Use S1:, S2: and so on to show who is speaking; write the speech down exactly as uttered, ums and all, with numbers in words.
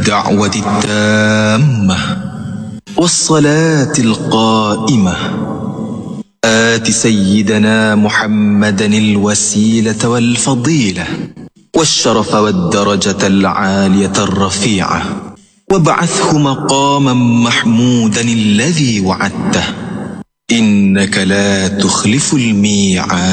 S1: الدعوة التامة والصلاة القائمة آت سيدنا محمدا الوسيلة والفضيلة والشرف والدرجة العالية الرفيعة وابعثه مقاما محمودا الذي وعدته إنك لا تخلف الميعاد.